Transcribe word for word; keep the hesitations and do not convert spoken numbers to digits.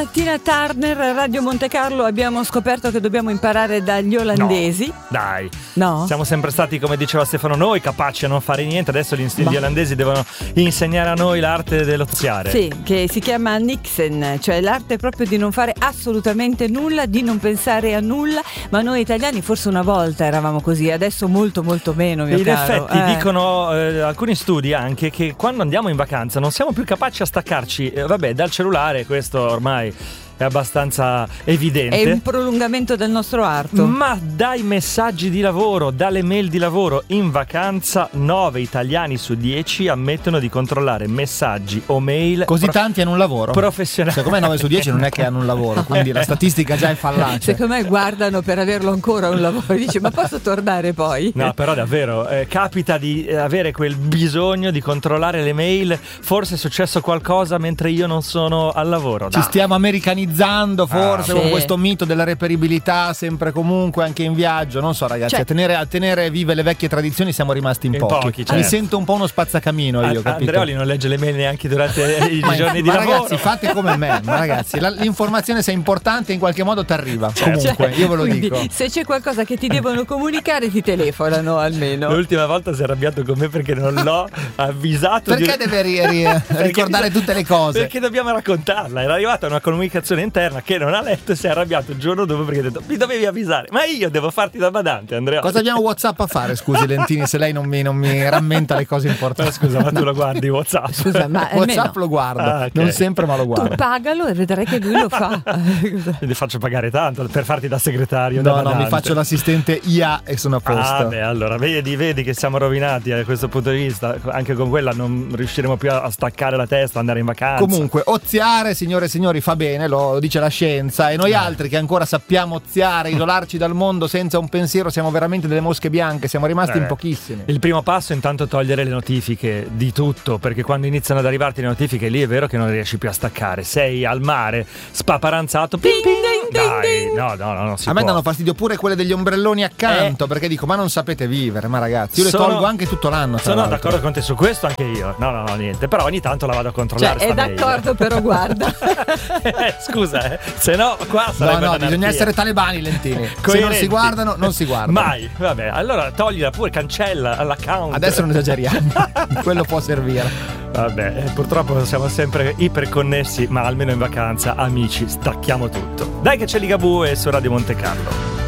Tina Turner, Radio Monte Carlo. Abbiamo scoperto che dobbiamo imparare dagli olandesi. No, dai, no? Siamo sempre stati, come diceva Stefano, noi capaci a non fare niente. Adesso gli, gli olandesi devono insegnare a noi l'arte dell'oziare. Sì, che si chiama Nixen, cioè l'arte proprio di non fare assolutamente nulla, di non pensare a nulla. Ma noi italiani forse una volta eravamo così, adesso molto molto meno, mio in caro. In effetti eh. dicono eh, alcuni studi anche che quando andiamo in vacanza non siamo più capaci a staccarci eh, vabbè, dal cellulare. Questo ormai è abbastanza evidente. È un prolungamento del nostro arto. Ma dai messaggi di lavoro, dalle mail di lavoro in vacanza, nove italiani su dieci ammettono di controllare messaggi o mail. Così pro- tanti hanno un lavoro professionale. Secondo me nove su dieci non è che hanno un lavoro, quindi la statistica già è fallace. Secondo me guardano per averlo ancora un lavoro e dice: ma posso tornare poi? No, però davvero eh, capita di avere quel bisogno di controllare le mail. Forse è successo qualcosa mentre io non sono al lavoro. Ci stiamo americanizzando forse ah, con sì. questo mito della reperibilità sempre comunque anche in viaggio. Non so ragazzi, cioè, a, tenere, a tenere vive le vecchie tradizioni siamo rimasti in, in pochi, pochi certo. Mi sento un po' uno spazzacamino io, A- capito? Andreoli non legge le mail neanche durante i ma, giorni ma di ragazzi, lavoro. fate come me, ma ragazzi, la, l'informazione se è importante in qualche modo ti arriva. Certo. Comunque, io ve lo Quindi, dico. se c'è qualcosa che ti devono comunicare, ti telefonano almeno. L'ultima volta si è arrabbiato con me perché non l'ho avvisato. Perché di... deve ri- ri- ricordare tutte le cose? Perché dobbiamo raccontarla. Era arrivata una comunicazione interna che non ha letto e si è arrabbiato il giorno dopo perché ha detto: mi dovevi avvisare. Ma io devo farti da badante, Andrea. Cosa abbiamo WhatsApp a fare, scusi Lentini, se lei non mi, non mi rammenta le cose importanti? Ma scusa, ma tu lo guardi WhatsApp? Scusa, ma WhatsApp almeno lo guardo, Ah, okay. non sempre ma lo tu guardo. pagalo e vedrai che lui lo fa. Ti faccio pagare tanto per farti da segretario. No, da no, badante. mi faccio l'assistente I A e sono a posto. Ah, beh, allora vedi, vedi che siamo rovinati da questo punto di vista. Anche con quella non riusciremo più a staccare la testa, andare in vacanza. Comunque, oziare, signore e signori, fa bene, lo dice la scienza. E noi Eh. altri che ancora sappiamo oziare, isolarci dal mondo senza un pensiero, siamo veramente delle mosche bianche. Siamo rimasti Eh. in pochissimi. Il primo passo è intanto togliere le notifiche di tutto, perché quando iniziano ad arrivarti le notifiche lì è vero che non riesci più a staccare. Sei al mare, spaparanzato. Ping, ping, dai, no, no, no, non si A me può. danno fastidio pure quelle degli ombrelloni accanto, perché dico, ma non sapete vivere, ma ragazzi, io le Sono- tolgo anche tutto l'anno. tra Sono l'altro. d'accordo con te su questo, anche io. No, no, no, niente. Però ogni tanto la vado a Cioè, controllare. è sta mail. d'accordo, però guarda. Eh, scusa, eh. Se no qua No, sarebbe no, un'anarchia. bisogna essere talebani, Lentini. Se non Coerenti. si guardano, non si guardano. Mai. Vabbè, allora toglila pure, cancella l'account. Adesso non esageriamo, quello può servire. Vabbè, eh, purtroppo siamo sempre iperconnessi, ma almeno in vacanza, amici, stacchiamo tutto. Dai che c'è Ligabue su Radio Monte Carlo.